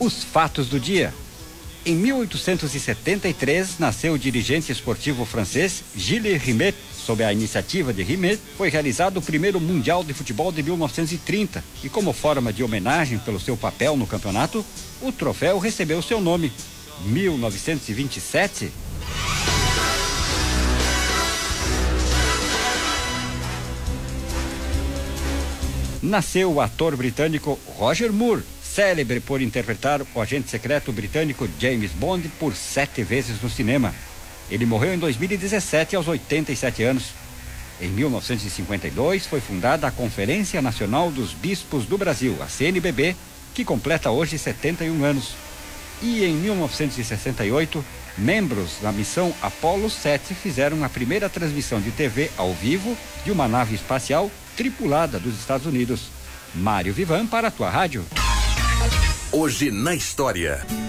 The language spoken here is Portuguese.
Os fatos do dia. Em 1873, nasceu o dirigente esportivo francês Gilles Rimet. Sob a iniciativa de Rimet, foi realizado o primeiro Mundial de Futebol de 1930 e, como forma de homenagem pelo seu papel no campeonato, o troféu recebeu seu nome. 1927. Nasceu o ator britânico Roger Moore, célebre por interpretar o agente secreto britânico James Bond por 7 vezes no cinema. Ele morreu em 2017 aos 87 anos. Em 1952 foi fundada a Conferência Nacional dos Bispos do Brasil, a CNBB, que completa hoje 71 anos. E em 1968, membros da missão Apollo 7 fizeram a primeira transmissão de TV ao vivo de uma nave espacial tripulada dos Estados Unidos. Mário Vivan para a tua rádio. Hoje na história.